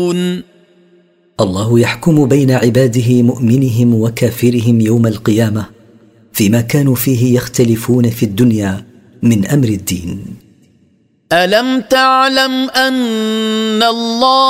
الله يحكم بين عباده مؤمنهم وكافرهم يوم القيامة فيما كانوا فيه يختلفون في الدنيا من أمر الدين. ألم تعلم أن الله